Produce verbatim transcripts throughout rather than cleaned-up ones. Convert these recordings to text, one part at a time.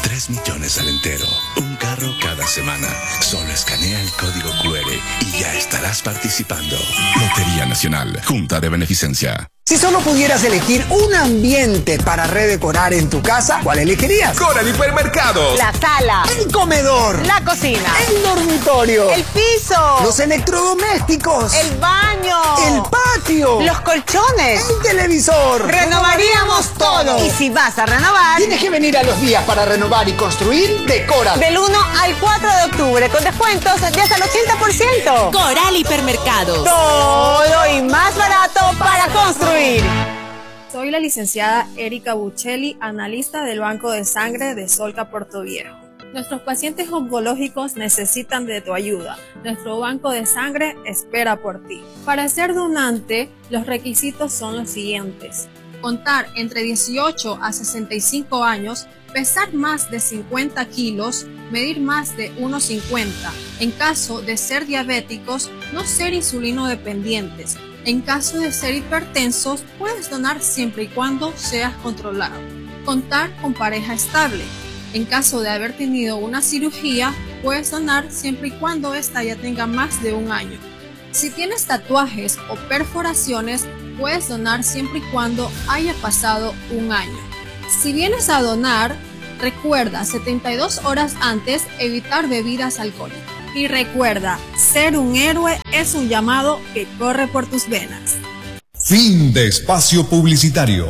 Tres millones al entero. Un carro cada semana. Solo escanea el código Q R y ya estarás participando. Lotería Nacional. Junta de Beneficencia. Si solo pudieras elegir un ambiente para redecorar en tu casa, ¿cuál elegirías? Coral Hipermercados. La sala. El comedor. La cocina. El dormitorio. El piso. Los electrodomésticos. El baño. El patio. Los colchones. El televisor. Renovaríamos todo. Y si vas a renovar, tienes que venir a los días para renovar y construir de Coral. Del uno al cuatro de octubre, con descuentos de hasta el ochenta por ciento. Coral Hipermercados. Todo y más barato para construir. Soy la licenciada Erika Buccelli, analista del Banco de Sangre de Solca Portoviejo. Nuestros pacientes oncológicos necesitan de tu ayuda. Nuestro banco de sangre espera por ti. Para ser donante, los requisitos son los siguientes: contar entre dieciocho a sesenta y cinco años, pesar más de cincuenta kilos, medir más de uno cincuenta. En caso de ser diabéticos, no ser insulino dependientes. En caso de ser hipertensos, puedes donar siempre y cuando seas controlado. Contar con pareja estable. En caso de haber tenido una cirugía, puedes donar siempre y cuando ésta ya tenga más de un año. Si tienes tatuajes o perforaciones, puedes donar siempre y cuando haya pasado un año. Si vienes a donar, recuerda setenta y dos horas antes evitar bebidas alcohólicas. Y recuerda, ser un héroe es un llamado que corre por tus venas. Fin de espacio publicitario.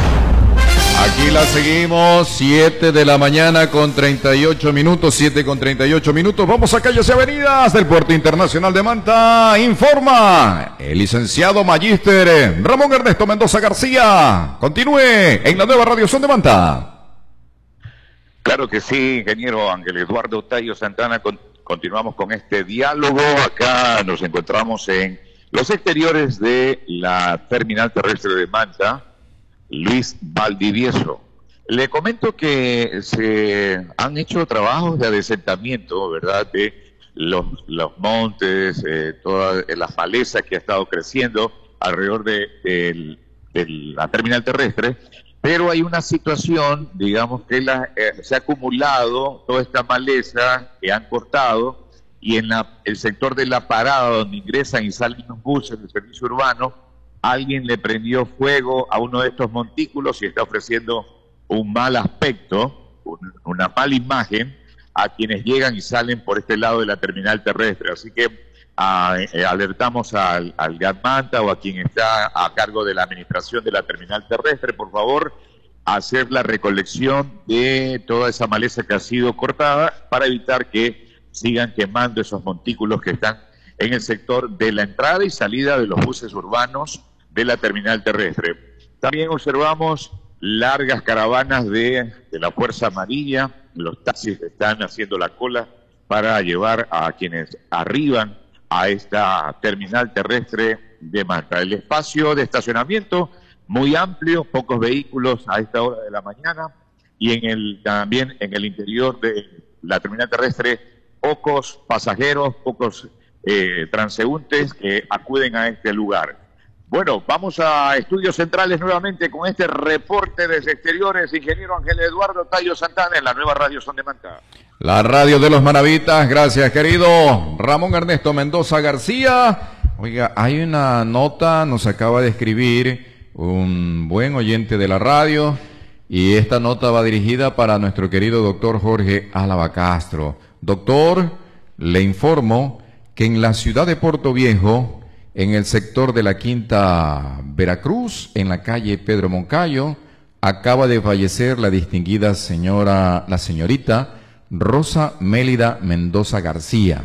Aquí la seguimos, siete de la mañana con treinta y ocho minutos, siete con treinta y ocho minutos. Vamos a calles y avenidas del Puerto Internacional de Manta. Informa el licenciado magíster Ramón Ernesto Mendoza García. Continúe en la nueva Radio Son de Manta. Claro que sí, ingeniero Ángel Eduardo Tallo Santana. Con, continuamos con este diálogo. Acá nos encontramos en los exteriores de la terminal terrestre de Manta, Luis Valdivieso. Le comento que se han hecho trabajos de adesentamiento, ¿verdad?, de los, los montes, eh, todas las malezas que ha estado creciendo alrededor de, de, de la terminal terrestre. Pero hay una situación, digamos, que la, eh, se ha acumulado toda esta maleza que han cortado, y en la, el sector de la parada donde ingresan y salen los buses del servicio urbano, alguien le prendió fuego a uno de estos montículos y está ofreciendo un mal aspecto, un, una mala imagen a quienes llegan y salen por este lado de la terminal terrestre. Así que a, eh, alertamos al, al G A T Manta o a quien está a cargo de la administración de la terminal terrestre, por favor, hacer la recolección de toda esa maleza que ha sido cortada para evitar que sigan quemando esos montículos que están en el sector de la entrada y salida de los buses urbanos de la terminal terrestre. También observamos largas caravanas de, de la Fuerza Amarilla. Los taxis están haciendo la cola para llevar a quienes arriban a esta terminal terrestre de Manta. El espacio de estacionamiento muy amplio, pocos vehículos a esta hora de la mañana, y en el también en el interior de la terminal terrestre pocos pasajeros, pocos eh, transeúntes que acuden a este lugar. Bueno, vamos a Estudios Centrales nuevamente con este reporte desde exteriores, ingeniero Ángel Eduardo Tallo Santana en la nueva Radio Son de Manta. La radio de los Manavitas, gracias querido Ramón Ernesto Mendoza García. Oiga, hay una nota, nos acaba de escribir un buen oyente de la radio, y esta nota va dirigida para nuestro querido doctor Jorge Álava Castro. Doctor, le informo que en la ciudad de Portoviejo, en el sector de la Quinta Veracruz, en la calle Pedro Moncayo, acaba de fallecer la distinguida señora, la señorita Rosa Mélida Mendoza García.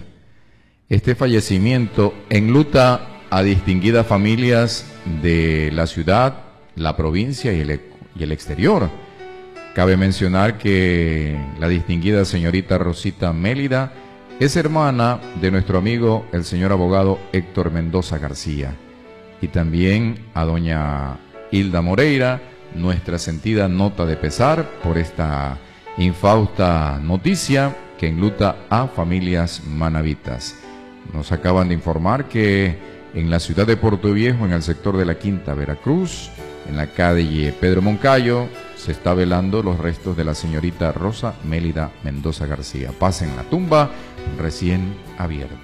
Este fallecimiento enluta a distinguidas familias de la ciudad, la provincia y el, y el exterior. Cabe mencionar que la distinguida señorita Rosita Mélida es hermana de nuestro amigo el señor abogado Héctor Mendoza García, y también a doña Hilda Moreira, nuestra sentida nota de pesar por esta infausta noticia que enluta a familias manavitas. Nos acaban de informar que en la ciudad de Portoviejo, en el sector de la Quinta Veracruz, en la calle Pedro Moncayo, se está velando los restos de la señorita Rosa Mélida Mendoza García. Paz en la tumba recién abierta.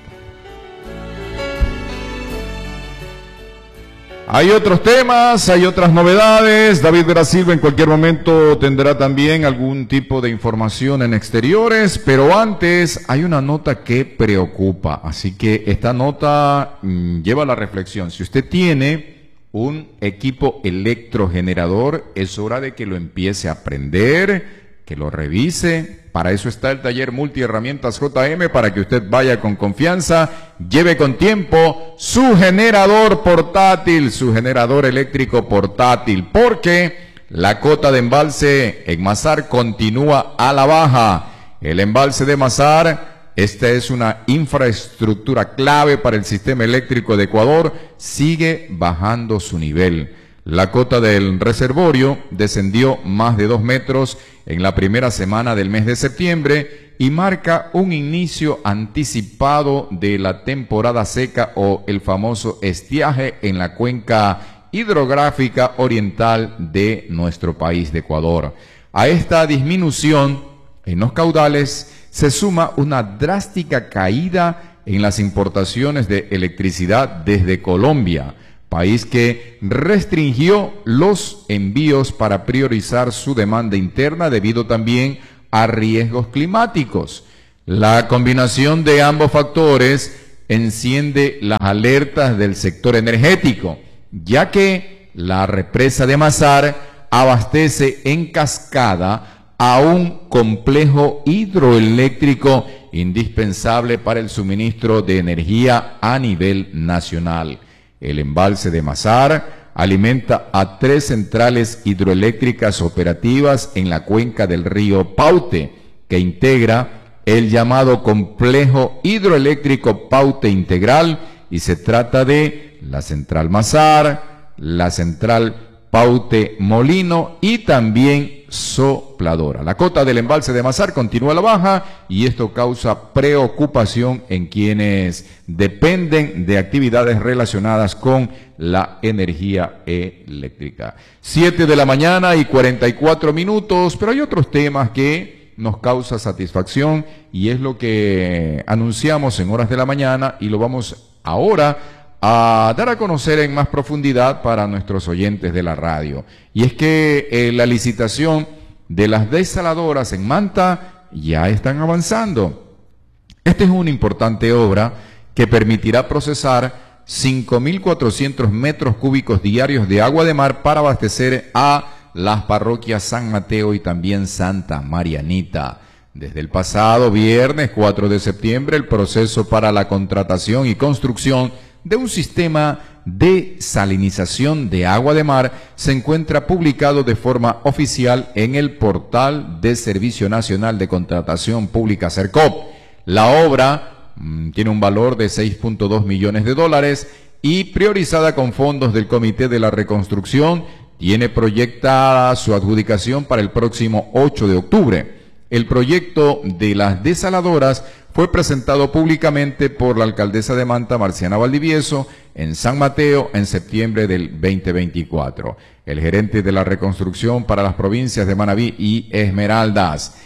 Hay otros temas, hay otras novedades. David Vera Silva en cualquier momento tendrá también algún tipo de información en exteriores, pero antes hay una nota que preocupa, así que esta nota mmm, lleva a la reflexión. Si usted tiene un equipo electrogenerador, es hora de que lo empiece a aprender, que lo revise. Para eso está el taller Multiherramientas J M, para que usted vaya con confianza, lleve con tiempo su generador portátil, su generador eléctrico portátil, porque la cota de embalse en Mazar continúa a la baja. El embalse de Mazar, esta es una infraestructura clave para el sistema eléctrico de Ecuador, sigue bajando su nivel. La cota del reservorio descendió más de dos metros en la primera semana del mes de septiembre y marca un inicio anticipado de la temporada seca o el famoso estiaje en la cuenca hidrográfica oriental de nuestro país de Ecuador. A esta disminución en los caudales se suma una drástica caída en las importaciones de electricidad desde Colombia, país que restringió los envíos para priorizar su demanda interna debido también a riesgos climáticos. La combinación de ambos factores enciende las alertas del sector energético, ya que la represa de Mazar abastece en cascada a un complejo hidroeléctrico indispensable para el suministro de energía a nivel nacional. El embalse de Mazar alimenta a tres centrales hidroeléctricas operativas en la cuenca del río Paute, que integra el llamado complejo hidroeléctrico Paute Integral, y se trata de la central Mazar, la central Paute Molino y también Sopladora. La cota del embalse de Mazar continúa a la baja y esto causa preocupación en quienes dependen de actividades relacionadas con la energía eléctrica. Siete de la mañana y cuarenta y cuatro minutos, pero hay otros temas que nos causa satisfacción y es lo que anunciamos en horas de la mañana y lo vamos ahora a dar a conocer en más profundidad para nuestros oyentes de la radio. Y es que eh, la licitación de las desaladoras en Manta ya están avanzando. Esta es una importante obra que permitirá procesar cinco mil cuatrocientos metros cúbicos diarios de agua de mar para abastecer a las parroquias San Mateo y también Santa Marianita. Desde el pasado viernes cuatro de septiembre, el proceso para la contratación y construcción de un sistema de salinización de agua de mar se encuentra publicado de forma oficial en el portal de Servicio Nacional de Contratación Pública Sercop. La obra mmm, tiene un valor de seis punto dos millones de dólares y priorizada con fondos del Comité de la Reconstrucción, tiene proyectada su adjudicación para el próximo ocho de octubre. El proyecto de las desaladoras fue presentado públicamente por la alcaldesa de Manta, Marciana Valdivieso, en San Mateo en septiembre del veinte veinticuatro. El gerente de la reconstrucción para las provincias de Manabí y Esmeraldas.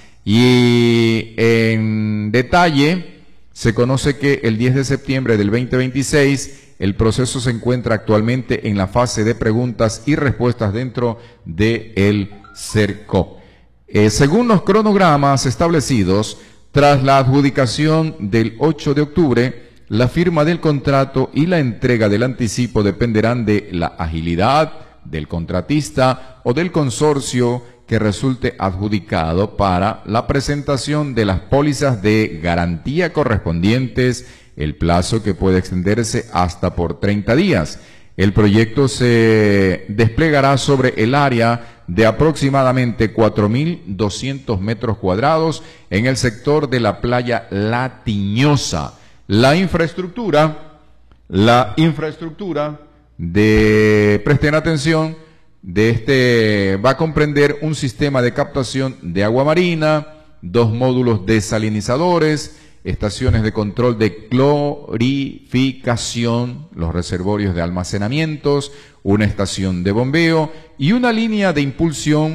Y en detalle, se conoce que el diez de septiembre del veinte veintiséis, el proceso se encuentra actualmente en la fase de preguntas y respuestas dentro del Sercop. Eh, según los cronogramas establecidos, tras la adjudicación del ocho de octubre, la firma del contrato y la entrega del anticipo dependerán de la agilidad del contratista o del consorcio que resulte adjudicado para la presentación de las pólizas de garantía correspondientes, el plazo que puede extenderse hasta por treinta días. El proyecto se desplegará sobre el área de aproximadamente cuatro mil doscientos metros cuadrados en el sector de la playa La Tiñosa. La infraestructura, la infraestructura de, presten atención, de este va a comprender un sistema de captación de agua marina, dos módulos desalinizadores, estaciones de control de clorificación, los reservorios de almacenamientos, una estación de bombeo y una línea de impulsión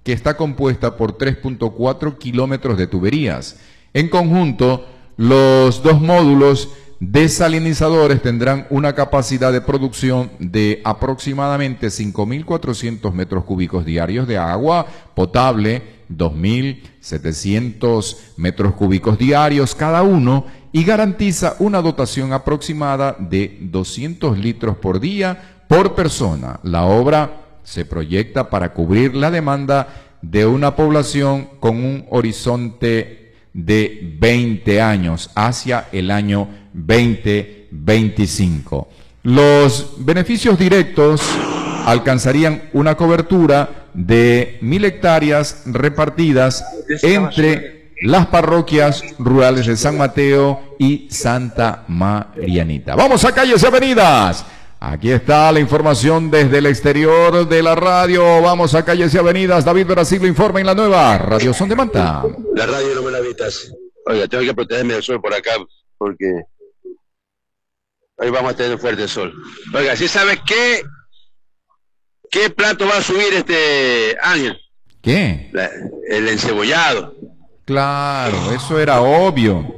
que está compuesta por tres punto cuatro kilómetros de tuberías. En conjunto, los dos módulos desalinizadores tendrán una capacidad de producción de aproximadamente cinco mil cuatrocientos metros cúbicos diarios de agua potable, dos mil setecientos metros cúbicos diarios cada uno, y garantiza una dotación aproximada de doscientos litros por día por persona. La obra se proyecta para cubrir la demanda de una población con un horizonte de veinte años hacia el año veinte veinticinco. Los beneficios directos alcanzarían una cobertura de mil hectáreas repartidas entre las parroquias rurales de San Mateo y Santa Marianita. Vamos a calles y avenidas. Aquí está la información desde el exterior de la radio. Vamos a calles y avenidas. David Brasil lo informa en la nueva Radio Son de Manta. La radio no me la evitas. Oiga, tengo que protegerme del sol por acá porque hoy vamos a tener fuerte sol. Oiga, ¿sí sabe qué? ¿Qué plato va a subir este Ángel? ¿Qué? La, el encebollado. Claro, eso era obvio.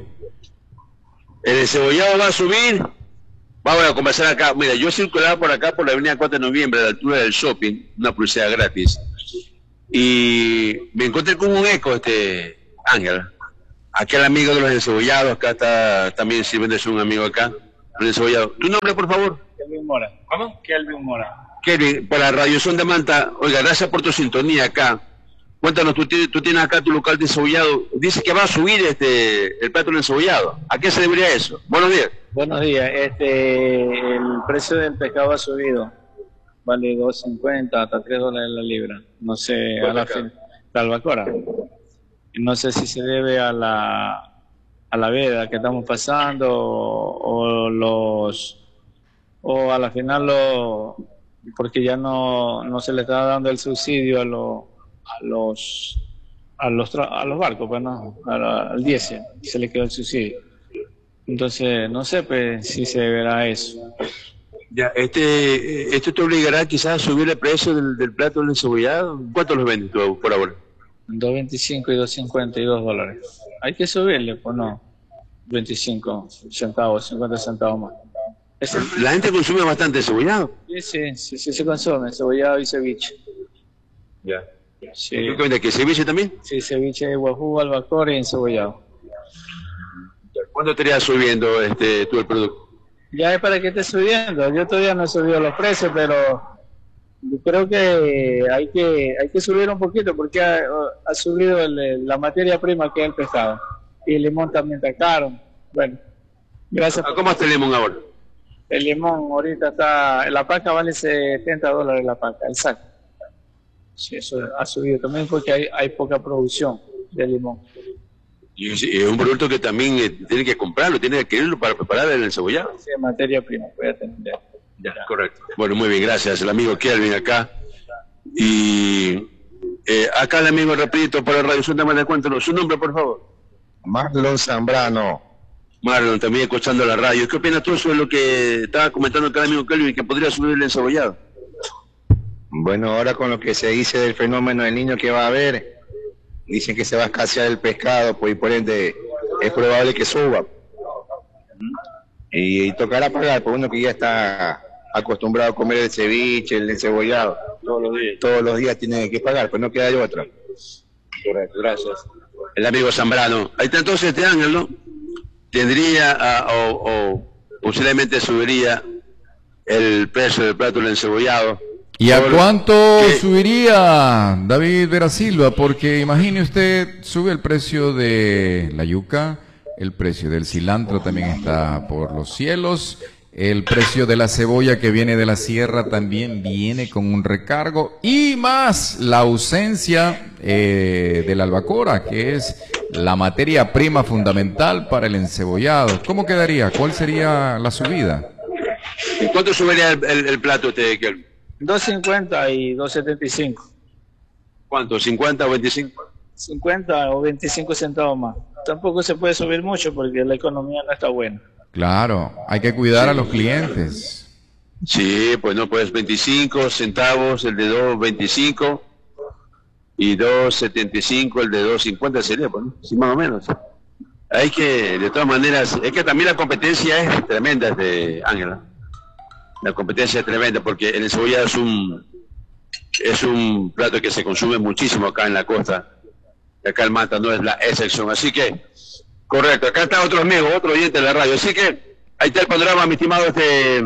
El encebollado va a subir. Vamos a conversar acá. Mira, yo circulaba por acá por la avenida cuatro de noviembre, a la altura del shopping, una publicidad gratis. Y me encontré con un eco, este Ángel. Aquel amigo de los encebollados, acá está también sirviéndose un amigo acá. El encebollado. ¿Tu nombre, por favor? Kelvin Mora. ¿Cómo? Kelvin Mora. Kelvin, por la Radio Son de Manta. Oiga, gracias por tu sintonía acá. Cuéntanos, tú, tú tienes acá tu local de encebollado. Dice que va a subir este el plato del encebollado. ¿A qué se debería eso? Buenos días. Buenos días. Este, el precio del pescado ha subido. Vale dos cincuenta hasta tres dólares la libra. No sé, a la fin, la albacora. No sé si se debe a la a la veda que estamos pasando o, o los o a la final lo porque ya no no se le está dando el subsidio a los a los a los a los barcos, pues no, a, al diésel se le quedó el subsidio. Entonces no sé pues si se verá eso. Ya, este esto te obligará quizás a subir el precio del, del plato del encebollado. ¿Cuánto los vendes tú por ahora? dos veinticinco y dos cincuenta y dos dólares. Hay que subirle, pues no, veinticinco centavos, cincuenta centavos más. Es el... La gente consume bastante encebollado. Sí, sí, sí, sí se consume, encebollado y ceviche. Ya. Sí. ¿Qué vende? ¿Qué ceviche también? Sí, ceviche de guajú, albacora y encebollado. ¿Cuándo estarías subiendo este tú el producto? Ya es para que esté subiendo. Yo todavía no he subido los precios, pero yo creo que hay que hay que subir un poquito porque ha, ha subido el, la materia prima que es el pescado. Y el limón también está caro. Bueno, gracias. ¿Cómo está el limón ahora? El limón ahorita está, la paca vale setenta dólares la paca, el saco. Sí, eso ha subido también porque hay, hay poca producción de limón. Y es, es un producto que también eh, tiene que comprarlo, tiene que adquirirlo para preparar el encebollado. Sí, materia prima, voy a atender. Ya, correcto. Bueno, muy bien, gracias. El amigo Kelvin acá. Y eh, acá el amigo rapidito para la Radio Son de Manta, cuéntanos su nombre, por favor. Marlon Zambrano. Marlon, también escuchando la radio. ¿Qué opinas tú sobre lo que estaba comentando acá el amigo Kelvin, que podría subir el encebollado? Bueno, ahora con lo que se dice del fenómeno del niño que va a haber, dicen que se va a escasear el pescado, pues y por ende es probable que suba. Y, y tocará pagar por uno que ya está acostumbrado a comer el ceviche, el encebollado. Todos los días. Todos los días tiene que pagar, pues no queda de otra. Correcto, gracias. El amigo Zambrano. Ahí está entonces este Ángel, ¿no? Tendría uh, o, o posiblemente subiría el precio del plato del encebollado. ¿Y a cuánto ¿Qué? subiría, David Vera Silva? Porque imagine usted, sube el precio de la yuca, el precio del cilantro también está por los cielos, el precio de la cebolla que viene de la sierra también viene con un recargo, y más la ausencia eh, de la albacora, que es la materia prima fundamental para el encebollado. ¿Cómo quedaría? ¿Cuál sería la subida? ¿Y cuánto subiría el, el, el plato usted, Kelvin? dos cincuenta y dos setenta y cinco. ¿Cuánto? ¿cincuenta o veinticinco? cincuenta o veinticinco centavos más. Tampoco se puede subir mucho porque la economía no está buena. Claro, hay que cuidar sí. a los clientes. Sí, pues no, pues veinticinco centavos, el de dos, veinticinco. y dos setenta y cinco el de dos cincuenta sería, pues, ¿no? Sí, más o menos. Hay que, de todas maneras, es que también la competencia es tremenda, de Ángela. La competencia es tremenda porque el encebollado es un es un plato que se consume muchísimo acá en la costa. Acá el Manta no es la excepción. Así que, correcto, acá está otro amigo, otro oyente de la radio. Así que, ahí está el panorama, mi estimado este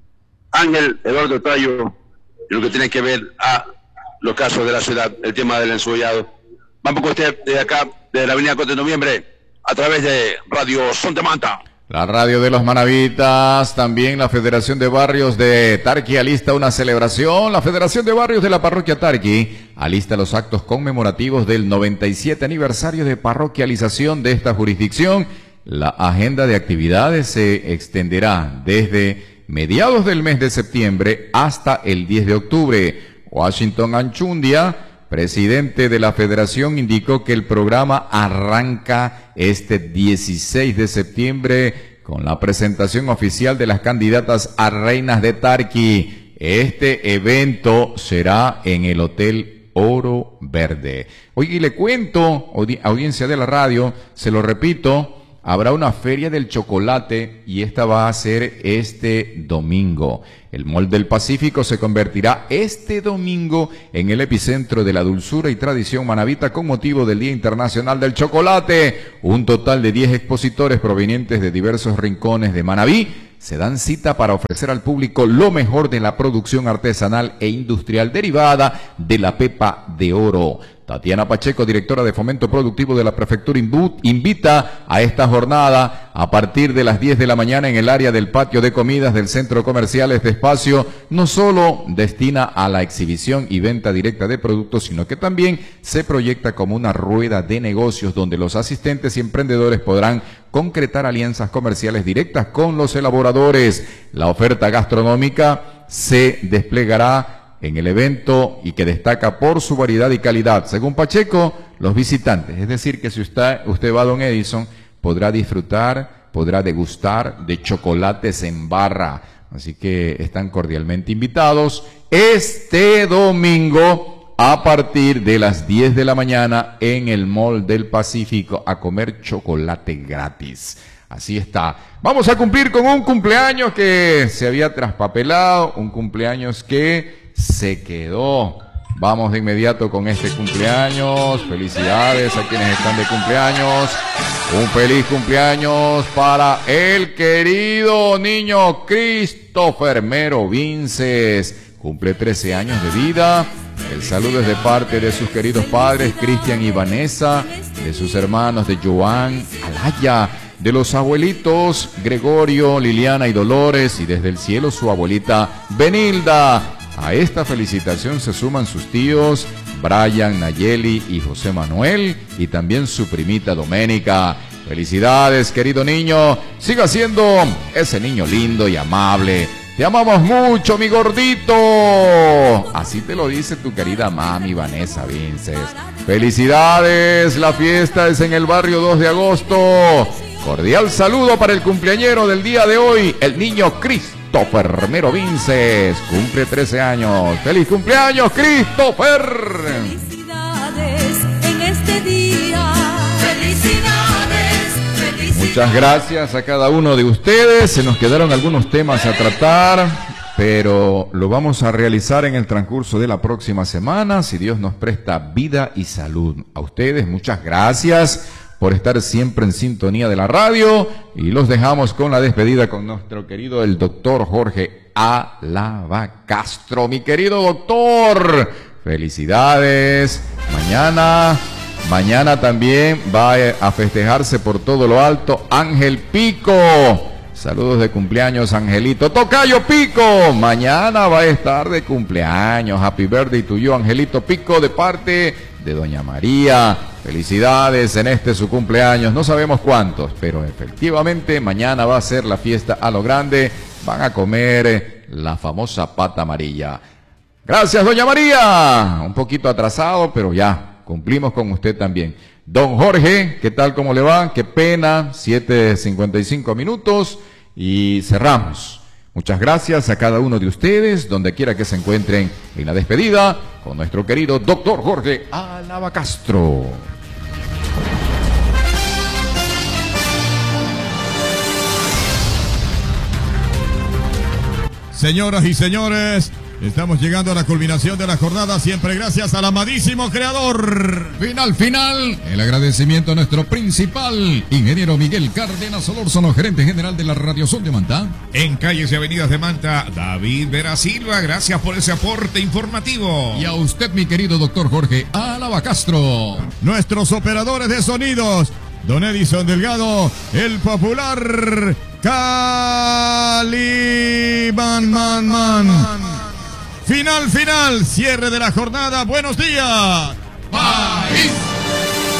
Ángel Eduardo Tayo, lo que tiene que ver a los casos de la ciudad, el tema del encebollado. Vamos con usted de acá, de la avenida cuatro de noviembre, a través de Radio Son de Manta. La radio de los Manavitas, también la Federación de Barrios de Tarqui alista una celebración. La Federación de Barrios de la Parroquia Tarqui alista los actos conmemorativos del noventa y siete aniversario de parroquialización de esta jurisdicción. La agenda de actividades se extenderá desde mediados del mes de septiembre hasta el diez de octubre. Washington Anchundia, presidente de la federación, indicó que el programa arranca este dieciséis de septiembre con la presentación oficial de las candidatas a reinas de Tarqui. Este evento será en el Hotel Oro Verde. Oye, y le cuento, audi- audiencia de la radio, se lo repito, habrá una feria del chocolate y esta va a ser este domingo. El Mall del Pacífico se convertirá este domingo en el epicentro de la dulzura y tradición manavita con motivo del Día Internacional del Chocolate. Un total de diez expositores provenientes de diversos rincones de Manaví se dan cita para ofrecer al público lo mejor de la producción artesanal e industrial derivada de la pepa de oro. Tatiana Pacheco, directora de Fomento Productivo de la Prefectura, invita a esta jornada a partir de las diez de la mañana en el área del patio de comidas del Centro Comercial. Este espacio no solo destina a la exhibición y venta directa de productos, sino que también se proyecta como una rueda de negocios donde los asistentes y emprendedores podrán concretar alianzas comerciales directas con los elaboradores. La oferta gastronómica se desplegará en el evento y que destaca por su variedad y calidad. Según Pacheco, los visitantes, es decir, que si usted, usted va a Don Edison, podrá disfrutar, podrá degustar de chocolates en barra. Así que están cordialmente invitados este domingo a partir de las diez de la mañana en el Mall del Pacífico a comer chocolate gratis. Así está. Vamos a cumplir con un cumpleaños que se había traspapelado, un cumpleaños que se quedó. Vamos de inmediato con este cumpleaños. Felicidades a quienes están de cumpleaños. Un feliz cumpleaños para el querido niño Christopher Mero Vinces. Cumple trece años de vida. El saludo es de parte de sus queridos padres, Cristian y Vanessa, de sus hermanos de Joan, Alaya, de los abuelitos Gregorio, Liliana y Dolores, y desde el cielo su abuelita Benilda. A esta felicitación se suman sus tíos Brian, Nayeli y José Manuel, y también su primita Doménica. Felicidades, querido niño. Siga siendo ese niño lindo y amable. Te amamos mucho, mi gordito. Así te lo dice tu querida mami Vanessa Vinces. Felicidades. La fiesta es en el barrio dos de agosto. Cordial saludo para el cumpleañero del día de hoy, el niño Christopher Mero Vinces. Cumple trece años. ¡Feliz cumpleaños, Christopher! Felicidades en este día. Felicidades, felicidades. Muchas gracias a cada uno de ustedes. Se nos quedaron algunos temas a tratar, pero lo vamos a realizar en el transcurso de la próxima semana, si Dios nos presta vida y salud. A ustedes, muchas gracias por estar siempre en sintonía de la radio, y los dejamos con la despedida con nuestro querido el doctor Jorge Alaba Castro. Mi querido doctor, felicidades. Mañana, mañana también va a festejarse por todo lo alto Ángel Pico. Saludos de cumpleaños, Angelito. Tocayo Pico, mañana va a estar de cumpleaños. Happy birthday to you, Angelito Pico, de parte de doña María. Felicidades en este su cumpleaños. No sabemos cuántos, pero efectivamente mañana va a ser la fiesta a lo grande. Van a comer la famosa pata amarilla. Gracias, doña María. Un poquito atrasado, pero ya cumplimos con usted también. Don Jorge, ¿qué tal? ¿Cómo le va? Qué pena, siete cincuenta y cinco minutos y cerramos. Muchas gracias a cada uno de ustedes, donde quiera que se encuentren en la despedida, con nuestro querido doctor Jorge Álava Castro. Señoras y señores, estamos llegando a la culminación de la jornada, siempre gracias al amadísimo creador. Final, final, el agradecimiento a nuestro principal, ingeniero Miguel Cárdenas Solórzano, gerente general de la Radio Sol de Manta. En calles y avenidas de Manta, David Vera Silva, gracias por ese aporte informativo. Y a usted, mi querido doctor Jorge Álava Castro. Nuestros operadores de sonidos, don Edison Delgado, el popular Cali Man Man Man. Final, final, cierre de la jornada. Buenos días. País.